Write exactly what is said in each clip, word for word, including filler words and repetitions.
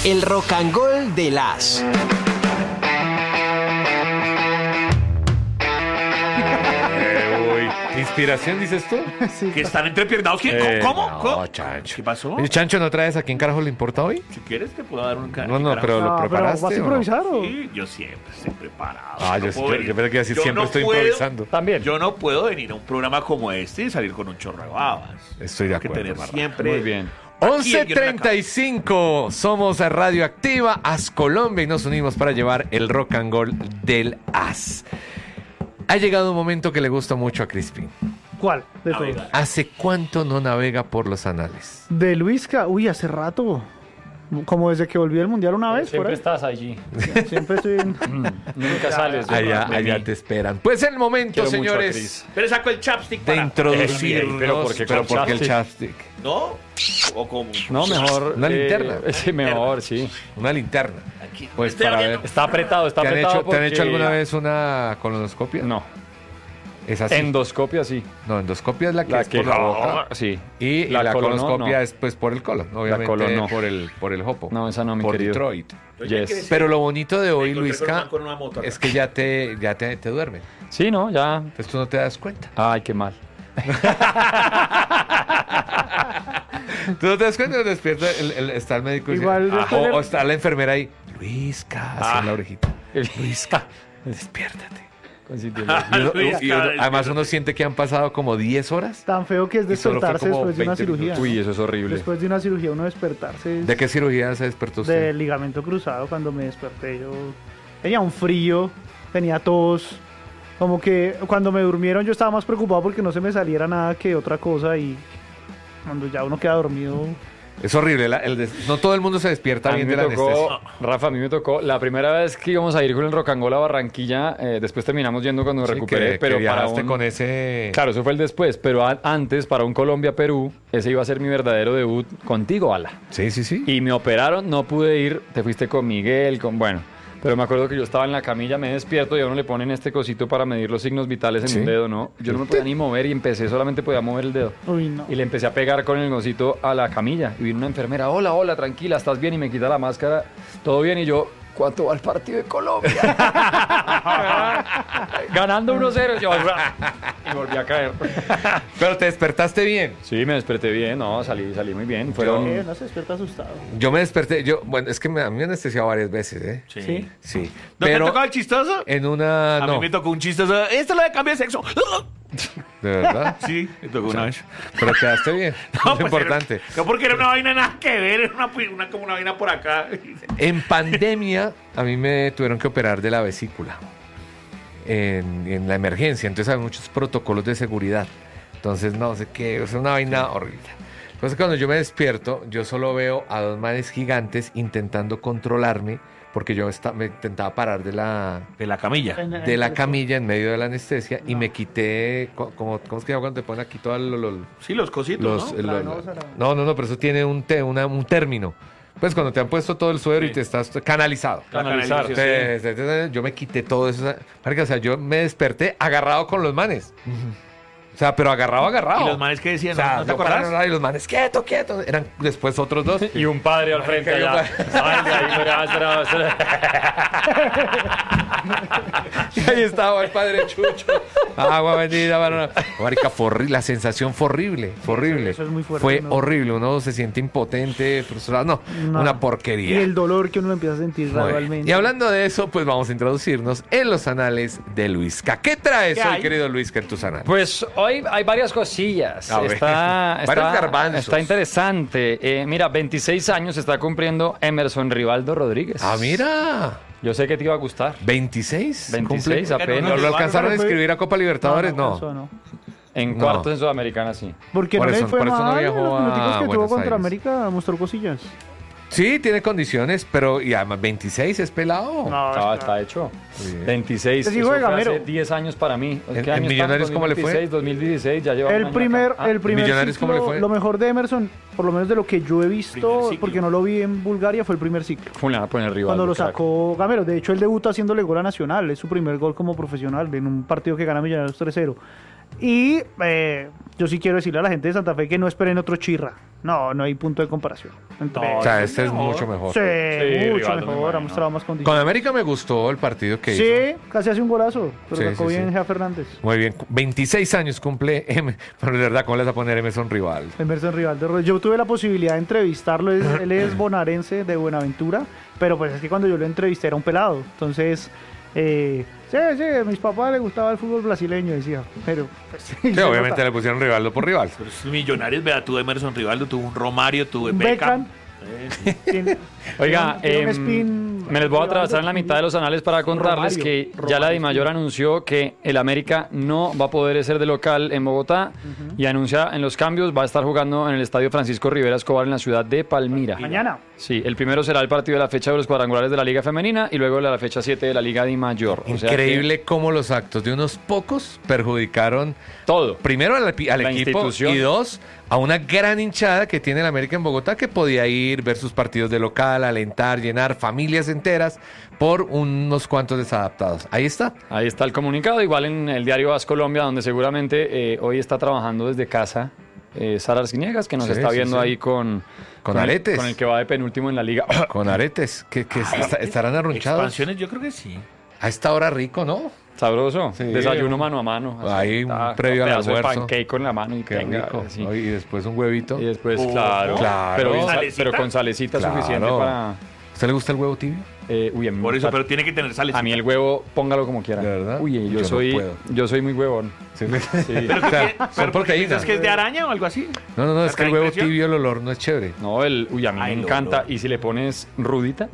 El Rock and Roll de las. ¿Inspiración, dices tú? Sí. ¿Que están entrepiernados? ¿Quién? Eh, ¿Cómo? no, ¿Cómo? Chancho. ¿Qué pasó? Oye, Chancho, ¿no traes a quién carajo le importa hoy? Si quieres te puedo dar un ca- No, no, carajo. pero No, ¿lo pero preparaste ¿vas a o no? improvisar o...? Sí, yo siempre estoy preparado. Ah, yo, No puedo yo, venir. yo pensé que decir Yo siempre no estoy puedo- improvisando. También. Yo no puedo venir a un programa como este y salir con un chorro de babas. Estoy de Tengo que acuerdo, tener Barra. siempre... Muy bien. once Aquí, yo en la treinta y cinco, somos a Radioactiva, As Colombia, y nos unimos para llevar el rock and roll del As. Ha llegado un momento que le gusta mucho a Crispin. ¿Cuál? De A todos. ver. ¿Hace cuánto no navega por los anales? De Luisca, uy, hace rato. Como desde que volví del mundial una vez, por Siempre ahí. estás allí. Siempre estoy en... Nunca sales. de- Allá, de allá mí. te esperan. Pues el momento, Quiero mucho a señores, Chris. Pero saco el chapstick de para... introducirnos. pero ¿por qué pero con ¿por qué el chapstick? chapstick? ¿No? ¿O como? No, mejor. Una eh, linterna. Sí, mejor, sí. Una linterna. Aquí. Pues Estoy para abriendo. ver. Está apretado, está ¿Te han, apretado. hecho, ¿Te han hecho porque- alguna vez una colonoscopia? No. Es así. Endoscopia, sí. No, endoscopia es la que La es que. por la boca. Sí. Y la, La colon no, colonoscopia no. es pues por el colon, obviamente colon no. por el por el jopo. No, esa no, mi por querido. Detroit. Oye, Yes. ¿qué Pero lo bonito de hoy, Me encontré con Luisca, una- con una moto acá. es que ya te ya te, te duerme. Sí, no, ya. Entonces tú no te das cuenta. Ay, qué mal. Tú no te das cuenta, despierta el, el- está el médico y Igual dice, de ah, tener- o, o está la enfermera ahí, Luisca, así Ah. en la orejita. Luisca. Despiértate. Consintiendo. Y uno- Luisca, y uno- además despiértate. uno siente que han pasado como diez horas. Tan feo que es Y solo fue despertarse como después de una veinte cirugía. minutos. Uy, eso es horrible. Después de una cirugía uno despertarse es ¿De qué cirugía se despertó usted? del ligamento cruzado. Cuando me desperté yo tenía un frío, tenía tos. Como que cuando me durmieron yo estaba más preocupado porque no se me saliera nada que otra cosa y cuando ya uno queda dormido... Es horrible, la- el des- no todo el mundo se despierta A mí bien me de la tocó, anestesia. Rafa, a mí me tocó, la primera vez que íbamos a ir con el Rock and Roll a Barranquilla, eh, después terminamos yendo cuando me Sí, recuperé, que- pero que para viajaste un... con ese... Claro, eso fue el después, pero a- antes, para un Colombia-Perú, ese iba a ser mi verdadero debut contigo, Ala. Sí, sí, sí. Y me operaron, no pude ir, te fuiste con Miguel, con... Bueno, pero me acuerdo que yo estaba en la camilla, me despierto y a uno le ponen este cosito para medir los signos vitales en Sí. un dedo, ¿no? Yo no me podía ni mover y empecé, solamente podía mover el dedo. Uy, no. Y le empecé a pegar con el cosito a la camilla. Y vino una enfermera, hola, hola, tranquila, ¿estás bien? Y me quita la máscara, todo bien. Y yo, ¿cuánto va el partido de Colombia? Ganando uno cero. Yo, y volví a caer. Pero te despertaste bien. Sí, me desperté bien, no, salí, salí muy bien. Fueron... Eh, no se despierta asustado. Yo me desperté, yo, bueno, es que me, a mí me han anestesiado varias veces, ¿eh? Sí. ¿Sí? Sí. ¿No te Pero tocó el chistoso? en una, A no, mí me tocó un chistoso. Esta es la de cambio de sexo. de verdad. Sí, me tocó una vez. Pero quedaste bien, No, es pues, importante. era- no, porque era una vaina nada que ver, era una, una, como una vaina por acá. En pandemia, a mí me tuvieron que operar de la vesícula en, en la emergencia. Entonces hay muchos protocolos de seguridad. Entonces, no sé qué, es una vaina horrible. Entonces, cuando yo me despierto, yo solo veo a dos manes gigantes intentando controlarme porque yo esta- me intentaba parar de la, De la camilla. de la camilla en medio de la anestesia y me quité, co- como, ¿cómo es que se llama cuando te ponen aquí todos los... los- Sí, los cositos, los- ¿no? el- La lo- venosa, la- no, no, no, pero eso tiene un, te- una- un término. Pues cuando te han puesto todo el suero y te estás canalizado. Canalizar, Sí, sí. Te- te- te- Yo me quité todo eso. Marica, o sea, yo me desperté agarrado con los manes. O sea, pero agarrado, agarrado. Y los manes que decían, O sea, ¿no te yo acuerdas? paraba y los manes, quieto, quieto. Eran después otros dos. Y un padre al frente Marica, allá. yo- Ay, ahí, espera, espera, espera. Y ahí estaba el padre Chucho. Agua bendita, varona. Marica, fue horrible. La sensación fue horrible. Fue horrible. eso es muy fuerte, Fue ¿no? horrible. Uno se siente impotente, frustrado. No, No. una Y porquería. el dolor que uno empieza a sentir Muy bien. gradualmente. Y hablando de eso, pues vamos a introducirnos en los anales de Luisca. ¿Qué traes ¿Qué hoy, hay? querido Luisca, en tus anales? Pues hoy hay varias cosillas. A ver. Está, Varios está, garbanzos. está interesante. Eh, mira, veintiséis años está cumpliendo Emerson Rivaldo Rodríguez. Ah, mira. Yo sé que te iba a gustar. ¿veintiséis? veintiséis Cumple- apenas. ¿No lo alcanzaron a Pero fue- inscribir a Copa Libertadores? No. alcanzó, no. En No. cuartos en Sudamericana, sí. Porque Por no eso- le fue por eso no mal, viajó los minuticos a que tuvo Buenos contra Aires. América mostró cosillas. Sí, tiene condiciones, pero y además veintiséis es pelado. No, Está, está- está hecho. Bien. veintiséis. Es hijo eso de fue Gamero. hace diez años para mí. ¿En- ¿Qué en año Millonarios estamos? cómo le fue? dos mil dieciséis, dos mil dieciséis, ya lleva un El año primer, acá. Ah, el primer Millonarios, ¿cómo le ciclo, fue? lo mejor de Emerson, por lo menos de lo que yo he visto, Primer ciclo. porque no lo vi en Bulgaria, fue el primer ciclo. Fue una poner rival. Cuando lo sacó Gamero. De hecho, él debutó haciéndole gol a Nacional. Es su primer gol como profesional en un partido que gana Millonarios tres cero. Y eh, yo sí quiero decirle a la gente de Santa Fe que no esperen otro Chirra. No, no hay punto de comparación. Entre... O sea, este es mucho mejor. Sí, Sí, mucho Rivaldo, me mejor, ha imagino. mostrado más Con condiciones. América me gustó el partido que hizo. Sí, casi hace un golazo, pero Sí, sacó sí, bien sí. Gea Fernández. Muy bien, veintiséis años cumple M, pero de verdad, ¿cómo le vas a poner Emerson Rival? Emerson Rivaldo. Yo tuve la posibilidad de entrevistarlo, él, él es bonaerense de Buenaventura, pero pues es que cuando yo lo entrevisté era un pelado, entonces... Eh, sí, sí, a mis papás les gustaba el fútbol brasileño, decía, pero... Pues, Sí, obviamente le pusieron Rivaldo por Rival. Pero esos millonarios, vea, tuvo Emerson Rivaldo, tuvo un Romario, tuvo Un Beckham. Beckham. Tiene- Oiga, tiene un em, spin- me les voy a atravesar en la mitad de los anales para contarles Romario, que ya Romario, la DIMAYOR anunció que el América no va a poder ser de local en Bogotá y anuncia en los cambios va a estar jugando en el Estadio Francisco Rivera Escobar en la ciudad de Palmira. Mañana. Sí, el primero será el partido de la fecha de los cuadrangulares de la Liga Femenina y luego la fecha siete de la Liga DIMAYOR. O sea que Increíble cómo los actos de unos pocos perjudicaron todo. primero al, al La equipo institución. y dos, a una gran hinchada que tiene el América en Bogotá que podía ir, ver sus partidos de local, alentar, llenar familias enteras por unos cuantos desadaptados. Ahí está. Ahí está el comunicado, igual en el diario As Colombia, donde seguramente eh, hoy está trabajando desde casa eh, Sara Arciniegas, que nos Sí, está sí, viendo sí. ahí con, Con el- aretes. con el que va de penúltimo en la liga. Con aretes, que, que est- estarán arrunchados. Expansiones, yo creo que sí. A esta hora rico, ¿no? Sabroso. Sí. Desayuno mano a mano. así, Ahí un ta, previo al pedazo de almuerzo. pancake con la mano y Qué tenga, rico. sí. ¿no? Y después un huevito. Y después, Oh, claro, claro. Pero, bien sal- ¿Salecita? pero con salecita Claro. suficiente para... ¿A usted le gusta el huevo tibio? eh, uy, a mí me Por eso, gusta- pero tiene que tener sales. a mí el huevo, póngalo como quiera. ¿De verdad? Uy, yo, Yo no soy, puedo. yo soy muy huevón. Sí. Sí. ¿Pero O qué sea, tiene- son pero porque proteínas. piensas que es de araña o algo así? No, no, no, es que el huevo ¿Impresión? tibio, el olor no es chévere. No, el, uy, a mí Ay, me no, encanta. no. Y si le pones rudita.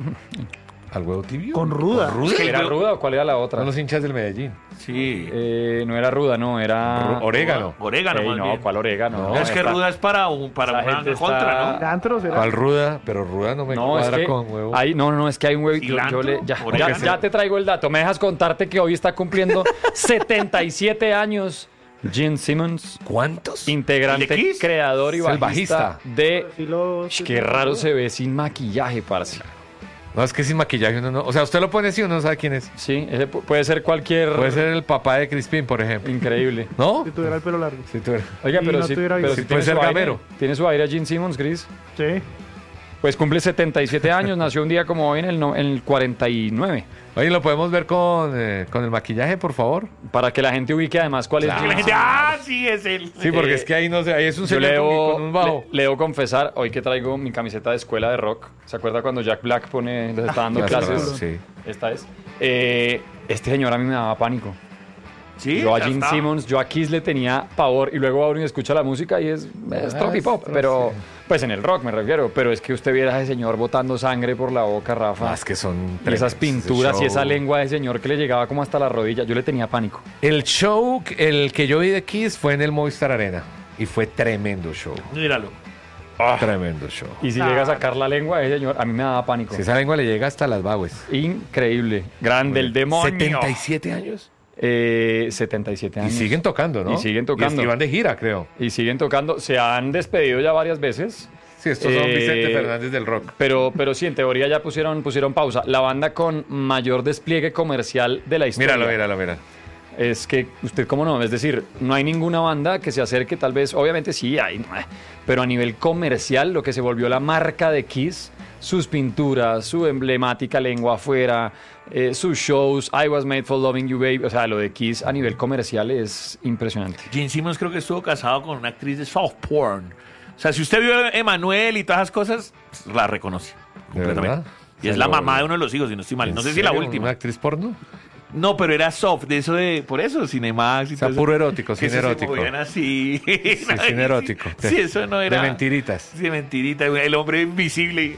¿Al huevo tibio? Con ruda. ¿Con ruda? Es que el ¿Era huevo- ruda o cuál era la otra? Son los hinchas del Medellín. Sí. Eh, no era ruda, no, era... Ru- orégano. Orégano, Ey, más no, bien. ¿cuál orégano? No, es que esta- ruda es para, un, para esa una gente contra, está- ¿no? Antro será. ¿Cuál ruda? Pero ruda no me No, es cuadra que con huevo. hay, no, no, es que hay un huevito. Yo, yo ¿Cilantro? le, ya, ya, Orégano. ya te traigo el dato. Me dejas contarte que hoy está cumpliendo setenta y siete años Gene Simmons, ¿Cuántos? integrante, ¿El de Kiss? creador y Es el bajista, bajista. de... Sí lo- Sh, Qué raro se ve sin maquillaje, parce. No, es que sin maquillaje uno no... O sea, usted lo pone así, uno no sabe quién es. Sí, ese pu- puede ser cualquier... Puede ser el papá de Crispin, por ejemplo. Increíble. ¿No? Si tuviera el pelo largo. Sí, tú eres. Oiga, Y pero no sí, tuviera pero visto. sí Sí, tiene puede ser su aire. gamero. Tiene su aire a Gene Simmons, Chris. Sí. Pues cumple setenta y siete años, nació un día como hoy en el, no- en el cuarenta y nueve. Oye, ¿lo podemos ver con, eh, con el maquillaje, por favor? Para que la gente ubique además cuál Claro. Que la es gente, Gene ah, sí, es él. Sí, porque Eh, es que ahí no sé, ahí es un Yo señor le con, debo, con un bajo. le- le debo confesar, hoy que traigo mi camiseta de escuela de rock, ¿se acuerda cuando Jack Black pone, les está dando Ya, clases? claro, sí. Esta es. Eh, este señor a mí me daba pánico. Sí, Yo a ya Gene está. Simmons, yo a Kiss le tenía pavor y luego abro y escucha la música y es, es Ah, tropipop, es- pero sí. pues en el rock me refiero, pero es que usted viera a ese señor botando sangre por la boca, Rafa. Más que son Y esas tremendos, pinturas ese y esa show. lengua de señor que le llegaba como hasta la rodilla, yo le tenía pánico. El show, el que yo vi de Kiss fue en el Movistar Arena. Y fue tremendo show. Míralo. Tremendo show. Y si Ah. llega a sacar la lengua de ese señor, a mí me daba pánico. Si esa lengua le llega hasta las bagues. Increíble. Grande el demonio. setenta y siete años. Eh, setenta y siete Y años. siguen tocando, ¿no? Y siguen tocando. Y iban de gira, creo. Y siguen tocando. Se han despedido ya varias veces. Sí, estos son Eh, Vicente Fernández del rock. Pero, pero sí, en teoría ya pusieron, pusieron pausa. La banda con mayor despliegue comercial de la historia. Míralo, míralo, míralo. Es que usted, ¿cómo no? Es decir, no hay ninguna banda que se acerque, tal vez, obviamente sí hay, pero a nivel comercial, lo que se volvió la marca de Kiss, sus pinturas, su emblemática lengua afuera, eh, sus shows, I Was Made for Loving You Baby, o sea, lo de Kiss a nivel comercial es impresionante. Gene Simmons creo que estuvo casado con una actriz de soft porn. O sea, si usted vio a Emanuel y todas esas cosas, la reconoce ¿De completamente. verdad? Y es Se la lo- mamá de uno de los hijos, si no estoy mal. ¿En No sé si la serio? última. ¿Una actriz porno? No, pero era soft, de eso de, por eso, Cinemax y O sea, todo eso. puro erótico, Que cine eso se erótico. movían así. Sí, cine erótico. Sí, eso no era. De mentiritas. Sí, de mentirita. El hombre invisible.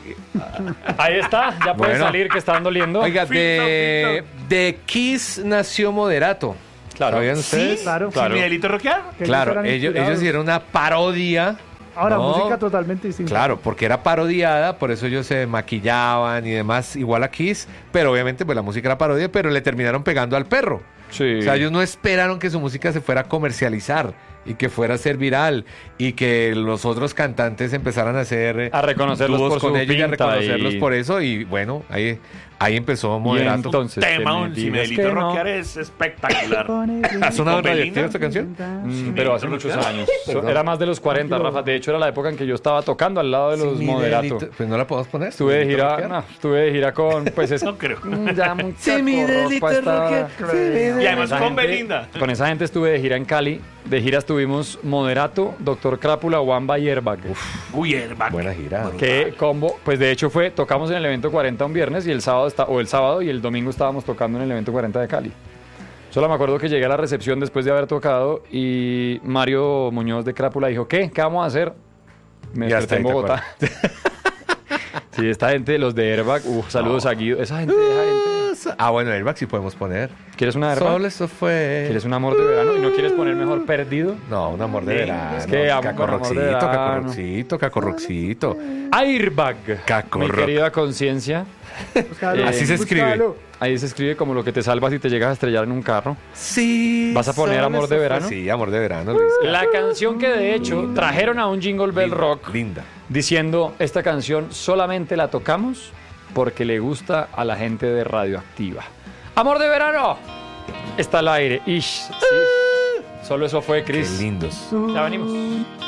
Ahí está, ya puede Bueno. salir que están doliendo. Oiga, de, Filtro, de Kiss nació Moderato. Claro. ¿Sabían Sí, ustedes? Claro. Claro. ¿Sin Miguelito Roquear? Que Claro, eran ellos, inspirados. ellos hicieron una parodia. Ahora, No, música totalmente distinta. Claro, porque era parodiada, por eso ellos se maquillaban y demás, igual a Kiss, pero obviamente pues la música era parodia, pero le terminaron pegando al perro. Sí. O sea, ellos no esperaron que su música se fuera a comercializar y que fuera a ser viral y que los otros cantantes empezaran a hacer eh, A reconocerlos dúos por con su ellos y a pinta reconocerlos y- por eso y bueno, ahí, Ahí empezó Y Moderato. entonces, Tema, te me un digas Cimelito que no. Rockear es espectacular. ¿Ha sonado ¿Con en Belinda? radioactiva esta canción? Mm, pero hace muchos años. So- Era más de los cuarenta, Rafa. De hecho, era la época en que yo estaba tocando al lado de los Sí, Moderato. Miguelito. Pues no la podemos poner. Estuve de gira, Rockear. no, estuve de gira con, pues es No creo. mm, ya mucha Sí, mi corropa delito esta- Rockear. Sí, mi Y delito. además esa con gente- Belinda. Con esa gente estuve de gira en Cali. De gira estuvimos Moderato, Doctor Crápula, Wamba y Airbag. Uy, Airbag. Buena gira. Qué combo. Pues de hecho fue, tocamos en el evento cuarenta un viernes y el sábado está, o el sábado y el domingo estábamos tocando en el evento cuarenta de Cali. Solo me acuerdo que llegué a la recepción después de haber tocado y Mario Muñoz de Crápula dijo, ¿qué? ¿Qué vamos a hacer? Me Y hasta desperté en ahí te Bogotá. Sí, esta gente, los de Airbag, uf, saludos a Guido. Esa gente, esa gente. Ah, bueno, Airbag sí podemos poner. ¿Quieres una Airbag? Solo eso fue. ¿Quieres un amor de verano y no quieres poner mejor perdido? No, un amor de Sí, verano. es que amo un Cacorroxito, amor de verano. cacorroxito, cacorroxito. Airbag. Cacorro. Mi querida conciencia. Búscalo, Así se escribe. búscalo. Ahí se escribe como lo que te salva si te llegas a estrellar en un carro. Sí. ¿Vas a poner solo Amor eso de fue. Verano? Sí, amor de verano, Luis. La canción que de hecho trajeron a un Jingle Bell Rock Linda. diciendo esta canción solamente la tocamos porque le gusta a la gente de Radioactiva. Amor de verano. Está al aire. Ish, sí. Solo eso fue, Qué Chris. lindos. Ya venimos.